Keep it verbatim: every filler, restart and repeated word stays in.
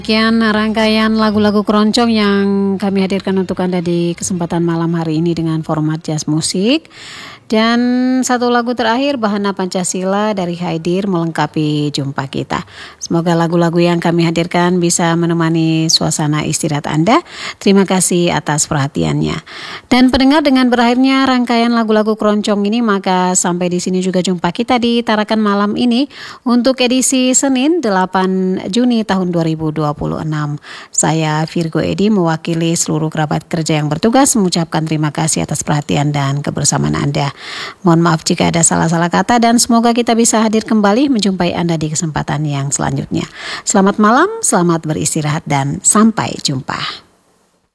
Sekian rangkaian lagu-lagu keroncong yang kami hadirkan untuk Anda di kesempatan malam hari ini dengan format jazz musik. Dan satu lagu terakhir, Bahana Pancasila dari Haidir melengkapi jumpa kita. Semoga lagu-lagu yang kami hadirkan bisa menemani suasana istirahat Anda. Terima kasih atas perhatiannya. Dan pendengar, dengan berakhirnya rangkaian lagu-lagu keroncong ini, maka sampai di sini juga jumpa kita di Tarakan Malam ini untuk edisi Senin delapan Juni tahun dua ribu dua puluh enam. Saya Virgo Edi mewakili seluruh kerabat kerja yang bertugas mengucapkan terima kasih atas perhatian dan kebersamaan Anda. Mohon maaf jika ada salah-salah kata dan semoga kita bisa hadir kembali menjumpai Anda di kesempatan yang selanjutnya. Selamat malam, selamat beristirahat dan sampai jumpa.